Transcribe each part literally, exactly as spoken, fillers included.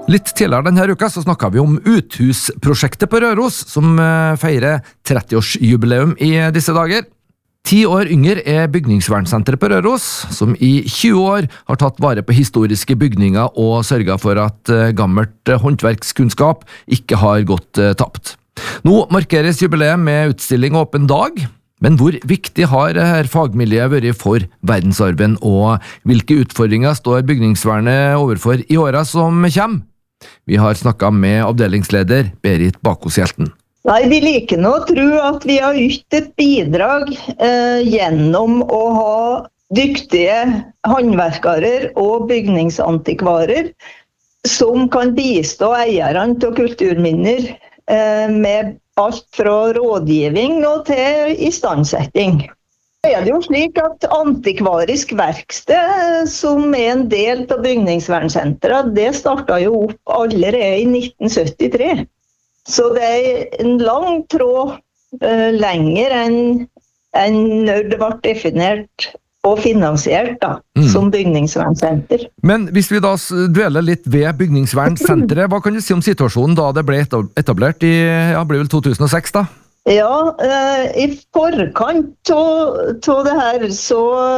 Litt tidligere denne uka så snakket vi om uthusprosjektet på Røros, som feirer tretti-årsjubileum i disse dager. Ti år yngre er bygningsvernsenteret på Røros, som i tjue år har tatt vare på historiske bygninger og sørget for at gammelt håndverkskunnskap ikke har gått tapt. Nå markeres jubileet med utstilling åpen dag, men hvor viktig har dette fagmiljøet vært for verdensarven, og hvilke utfordringer står bygningsvernet overfor i årene som kommer? Vi har snakket med avdelingsleder Berit Bakos-Hjelten. Nei, vi liker nå å tro at vi har ytt et bidrag eh, gjennom å ha dyktige håndverkere og bygningsantikvarer som kan bistå eierne til kulturminner eh, med alt fra rådgivning og til istandsetting. Det er jo slik at antikvarisk verksted, som er en del av bygningsvernsenteret, det startet jo opp allerede i nitten syttitre. Så det er en lang tråd uh, lenger enn, enn når det ble definert og finansiert da, mm. som bygningsvernsenter. Men hvis vi da dveler litt ved bygningsvernsenteret, hva kan du si om situasjonen da det ble etablert i, ja, ble vel to tusen og seks da? Ja, uh, i forkant av det her så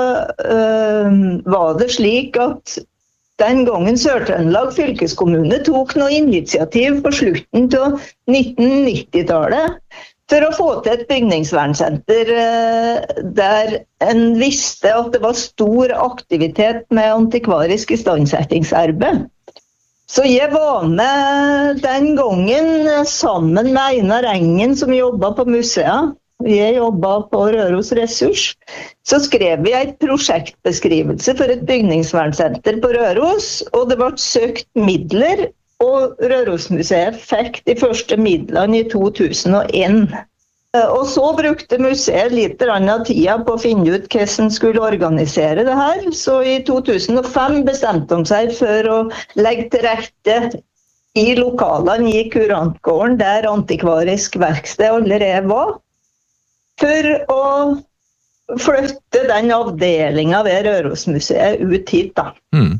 uh, var det slik at den gangen Sør-Trøndelag fylkeskommune tok noe initiativ på slutten av nitten nitti-tallet for å få til et bygningsvernsenter der en visste at det var stor aktivitet med antikvarisk istandsettingsarbeid. Så jeg var med den gangen sammen med Einar Engen som jobbet på museet. Jeg jobbet på Røros Ressurs. Så skrev vi et prosjektbeskrivelse for et bygningsvernsenter på Røros, og det ble søkt midler, og Rørosmuseet fikk de første midlene i to tusen og en. Og så brukte museet litt av tida på å finne ut hvordan de skulle organisere det her. Så i to tusen og fem bestemte de seg for å legge til rette i lokalene i Kurantgården, der antikvarisk verksted allerede var, for å flytte den avdelingen ved Rørosmuseet ut hit da. Mm.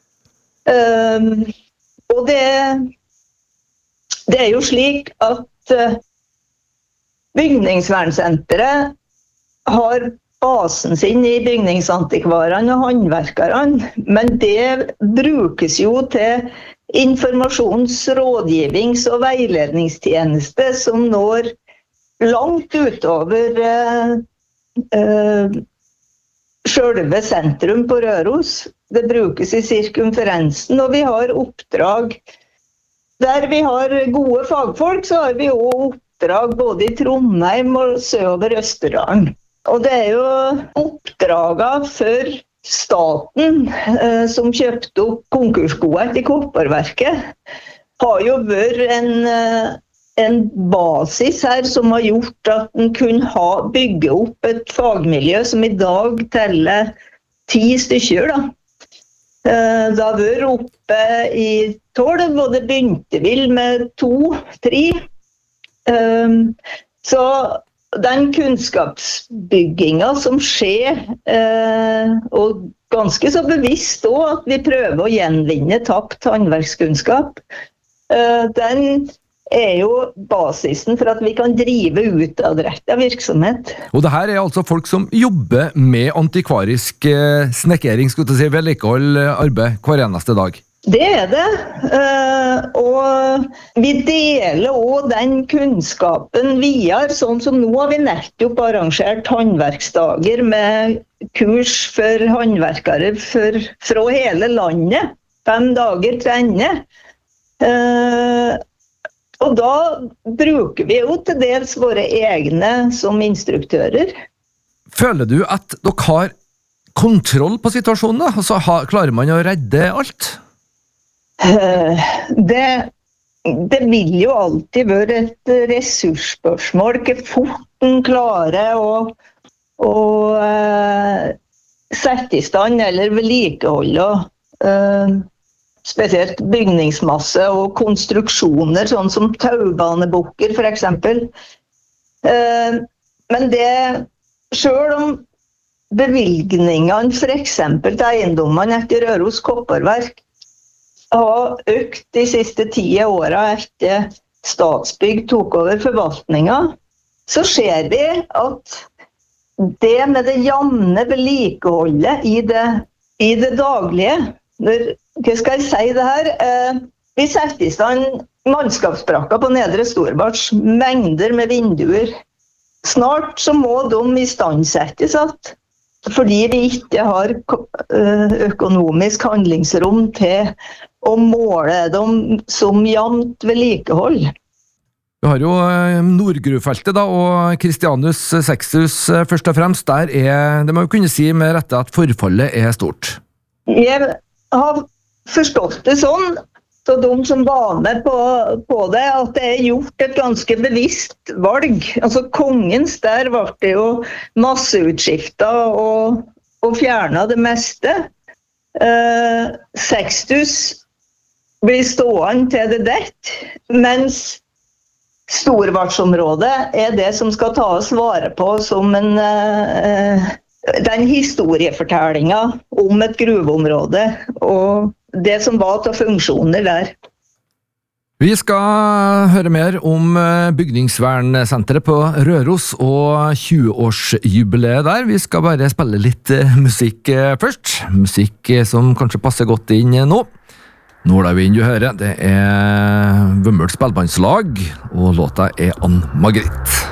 Um, og det, det er jo slik at uh, bygningsvernsenteret har basen sin i bygningsantikvarene og håndverkerne, men det brukes jo til informasjons-, rådgivnings- og veiledningstjeneste som når langt utover uh, uh, selve sentrum på Røros. Det brukes i sirkumferensen, og vi har oppdrag. Der vi har gode fagfolk, så har vi også oppdrag både i Trondheim og sørover Østerdalen. Og det er jo oppdraget for staten uh, som kjøpte opp konkursgodet til Kopparverket, har jo vært en uh, en basis her som har gjort at den kunne ha bygge opp et fagmiljø som i dag teller ti stykker da. Det har vært oppe i tolv, og det begynte vel med to, tre. Så den kunnskapsbyggingen som skjer, og ganske så bevisst også at vi prøver å gjenvinne tapt håndverkskunnskap, den er jo basisen for at vi kan drive utadrettet virksomhet. Og det her er altså folk som jobber med antikvarisk eh, snekkering, skulle jeg si, vedlikehold, arbeid hver eneste dag. Det er det, uh, og vi deler også den kunnskapen videre, sånn som nå har vi nettopp arrangert håndverksdager med kurs for håndverkere for, fra hele landet, fem dager til ende. Uh, Og da bruker vi jo til dels våre egne som instruktører. Føler du at dere har kontroll på situasjonen da? Altså, ha, klarer man å redde alt? Det, det vil jo alltid være et ressursspørsmål, ikke fort den klarer å, å uh, sette i stand eller vedlikeholde uh, spesielt bygningsmasse og konstruksjoner, sånn som taubanebukker for eksempel. Men det, selv om bevilgningene for eksempel til eiendommene etter Røros Kopparverk har økt de siste ti årene etter Statsbygg tok over forvaltningen, så ser vi at det med det jevne vedlikeholdet i det, i det daglige, når, hva skal jeg si det her, eh, vi setter i stand mannskapsbrakka på Nedre Storbarts, mengder med vinduer. Snart så må de i stand settes at, fordi vi ikke har økonomisk handlingsrom til å måle dem som jevnt vedlikehold. Du har jo Nordgrufeltet da, og Christianus Sextus først og fremst. Der er, det må jo kunne si med rette at forfallet er stort. Jeg har forstått det sånn, så de som var med på, på det, at det er gjort et ganske bevisst valg. Altså kongens, der var det jo masseutskiftet og, og fjernet det meste. Uh, Sextus blir stående til det dett, mens Storvartsområdet er det som skal tas vare på som en, uh, den historiefortellingen om et gruveområde, og det som var til funksjoner der. Vi skal høre mer om bygningsvernsenteret på Røros og tjue-årsjubileet der. Vi skal bare spille litt musikk først. Musikk som kanskje passer godt inn nå. Nordavind du hører, det er Vømmøls spillbandslag, og låta er Ann Margrit.